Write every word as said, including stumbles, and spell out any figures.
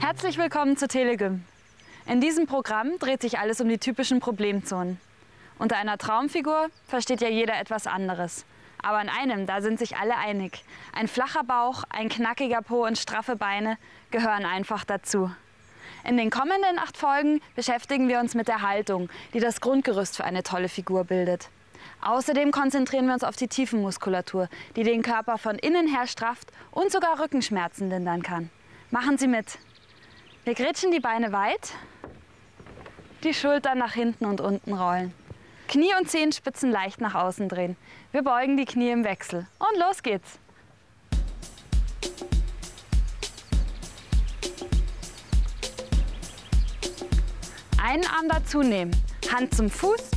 Herzlich willkommen zu Telegym. In diesem Programm dreht sich alles um die typischen Problemzonen. Unter einer Traumfigur versteht ja jeder etwas anderes. Aber in einem, da sind sich alle einig. Ein flacher Bauch, ein knackiger Po und straffe Beine gehören einfach dazu. In den kommenden acht Folgen beschäftigen wir uns mit der Haltung, die das Grundgerüst für eine tolle Figur bildet. Außerdem konzentrieren wir uns auf die Tiefenmuskulatur, die den Körper von innen her strafft und sogar Rückenschmerzen lindern kann. Machen Sie mit! Wir grätschen die Beine weit, die Schultern nach hinten und unten rollen. Knie und Zehenspitzen leicht nach außen drehen. Wir beugen die Knie im Wechsel. Und los geht's! Einen Arm dazu nehmen, Hand zum Fuß